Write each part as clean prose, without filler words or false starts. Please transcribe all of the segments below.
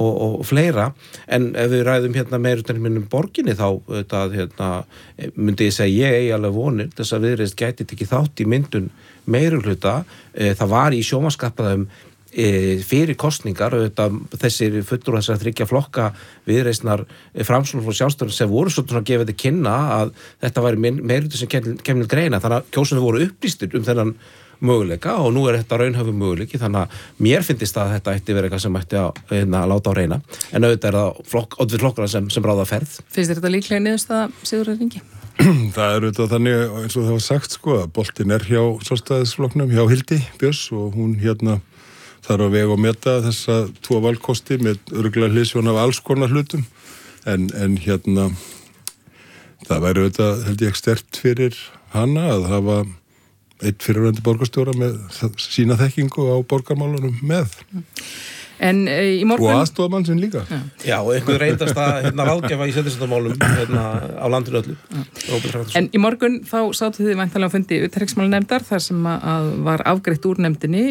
og fleira, en ef við ræðum hérna meirihlutanum borginni þá myndi ég segja ég eigi alveg vonir þess að Viðreisn gæti tekið þátt í myndun meirihluta. Það var í sjónvarpsskappaðum fyrir kosningar þessir fulltrúar þessara þriggja flokka Viðreisnar, Framsóknar og Sjálfstæðisflokks sem voru svona að gefa þetta kynna að þetta væri meirihluti sem kemur til greina, þannig að kjósendur voru upplýstir þennan möguleika og nú þetta raunhæfur möguleiki, þannig að mér finnst að þetta ætti verið eitthvað sem ætti að láta á reyna, en auðvitað það oddviti flokkana sem ráða ferð. Finnst þér þetta líklega niðurstaða, Sigurður Ingi? Það auðvitað þannig eins og það var sagt að boltinn hjá Sjálfstæðisflokknum, hjá Hildi Björns og hún þarf að vega og meta þessa 2 valkosti með örugglega hliðsjón af alls konar hlutum en það væri auðvitað held ég sterkt fyrir hana að hafa einn fyrrverandi borgarstjóra með sína þekkingu á borgarmálunum með. En í morgun... Og aðstofamann sinn líka. Já, og einhver reyndast að ráðgjafa í sveitarstjórnarmálum á landinu öllu. En í morgun þá sátu þið væntanlega á fundi utanríkismálanefndar þar sem að var afgreitt úr nefndinni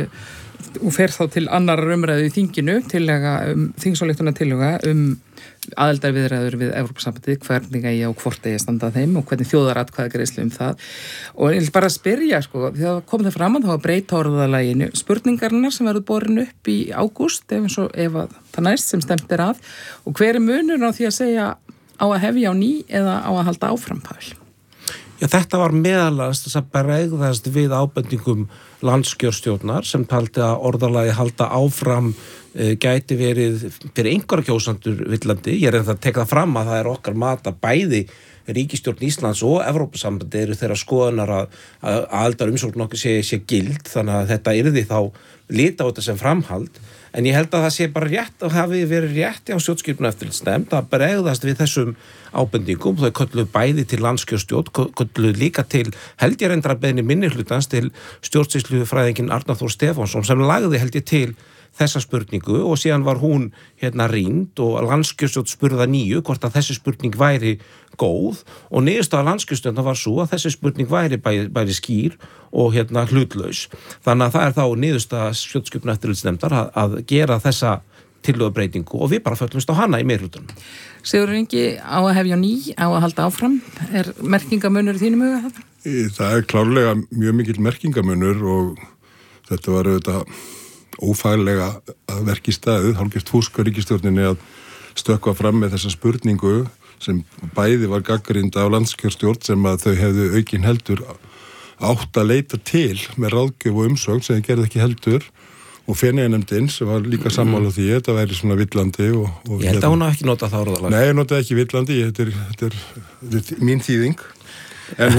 og fer þá til annar umræðu í þinginu þingsályktunartillöga aðildarviðræður við Evrópusambandið, hvernig eigi og hvort eigi að standa að þeim og hvernig þjóðaratkvæðagreiðslu það. Og ég vil bara spyrja, því það kom það fram að þá að breyta orðalaginu spurningarnar sem verður borin upp í ágúst ef það næst sem stemt að og hver munur á því að segja á að hefja á ný eða á að halda áfram, Páll? Já, þetta var meðalast þess að bregðast við ábendingum landskjörstjórnar sem taldi að orðalagi halda áfram gæti verið fyrir einhverja kjósandur villandi. Ég að teka það fram að það okkar mat að bæði ríkisstjórn Íslands og Evrópusambandið eru þeirra skoðunar að aðildarumsókn okkar sé gild, þannig að þetta yrði þá lita á þetta sem framhald. En ég held að það sé bara rétt og hafi verið rétt á stjórnskipunareftirlitsnefnd að bregðast við þessum ábendingum. Þau kölluðu bæði til landskjörstjórn, kölluðu líka til held ég reyndar að beiðni minnihlutans til stjórnsýslufræðinginn Arnar Þór Stefánsson sem lagði held ég til þessa spurningu og síðan var hún rýnd og landskjörstjórn spurði nýju hvort að þessi spurning væri góð og niðurstaða landskjörstjórnar var svo að þessi spurning væri bæði skýr og hlutlaus. Þannig að það þá niðurstaða stjórnskipunareftirlitsnefndar að gera þessa tillögubreytingu og við bara föllumst á hana í meirihlutanum. Sigurður Ingi, á að hefja ný, á að halda áfram, merkingamunur í þínum huga þetta? Það klárlega mjög mikill merkingamunur og þetta var auðvitað ófaglega að verki staðið, hálfgert fúsk á ríkisstjórninni að stökkva fram með þessa spurningu sem bæði var gagnrýnd á landskjörstjórn sem að þau hefðu aukin heldur átt að leita til með ráðgjöf og umsögn sem þau gerði ekki heldur og Feneyjanefndin sem var líka sammála því þetta væri svona villandi og ég held að hún hafi ekki notað það orðalag. Nei, hún notaði ekki villandi, þetta er mín þýðing en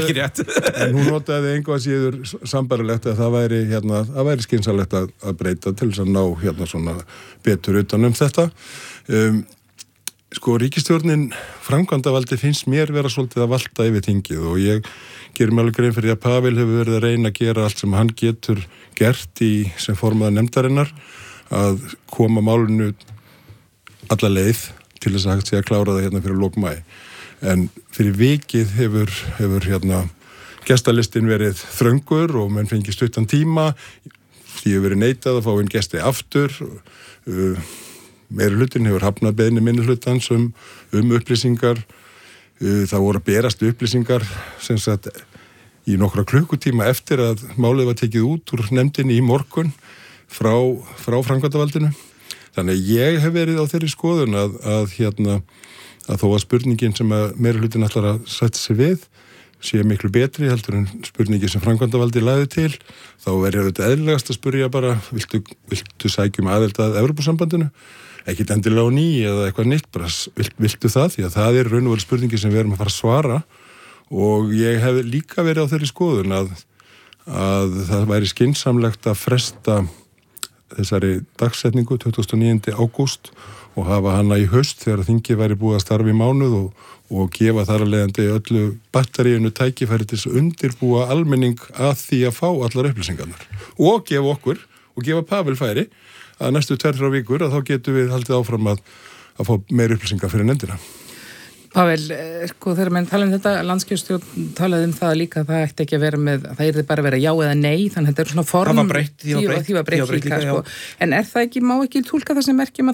hún notaði einhvað síður sambarlegt að það væri skynsamlegt að breyta til þess að ná svona betur utan þetta. Ríkisstjórnin framkvæmdavaldi finnst mér vera svolítið að valta yfir þingið og ég gerir mig alveg grein fyrir að Pavel hefur verið að reyna að gera allt sem hann getur gert sem formaður nefndarinnar að koma málinu alla leið til þess að hægt sé að klára það fyrir lok maí. En fyrir vikið hefur gestalistin verið þröngur og menn fengi stuttan tíma, því hefur verið neitað að fá inn gesti aftur, meirihlutin hefur hafnað beiðni minnihlutans upplýsingar, það voru að berast upplýsingar sem sagt í nokkra klukkutíma eftir að málið var tekið út úr nefndinni í morgun frá framkvæmdavaldinu. Þannig að ég hef verið á þeirri skoðun að þó að spurningin sem að meirihlutin ætlar að setja sig við sé miklu betri heldur en spurningin sem framkvæmdavaldi lagði til, þá verður þetta eðlilegast að spyrja bara, viltu sækjum aðild að Evrópusambandinu? Ekkert endilega á ný eða eitthvað nýtt, bara viltu það? Því að það raun og veru spurningi sem við erum að fara að svara og ég hef líka verið á þeirri skoðun að það væri skynsamlegt að fresta þessari dagsetningu 29. ágúst og hafa hana í haust þegar þingið væri búið að starfa í mánuð og gefa þar að leiðandi öllu batteríinu tækifæri til að undirbúa almenning að því að fá allar upplýsingarnar og gefa okkur og gefa Pavel færi að næstu 2-3 vikur að þá getum við haldið áfram að fá meiri upplýsingar fyrir nefndina. Pavel, þegar menn tala þetta, landskjörstjórn talaði það líka, það ætti ekki að vera með, það yrði bara að vera já eða nei, þannig að þetta svona form. Það var breytt, því var breytt líka, en það ekki, má ekki túlka það sem merkjum að